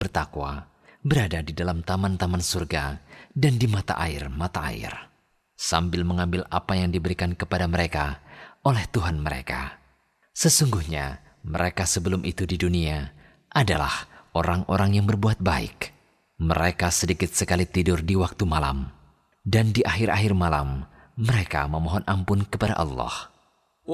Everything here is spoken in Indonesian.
bertakwa berada di dalam taman-taman surga dan di mata air, sambil mengambil apa yang diberikan kepada mereka oleh Tuhan mereka. Sesungguhnya mereka sebelum itu di dunia adalah orang-orang yang berbuat baik. Mereka sedikit sekali tidur di waktu malam, dan di akhir-akhir malam mereka memohon ampun kepada Allah.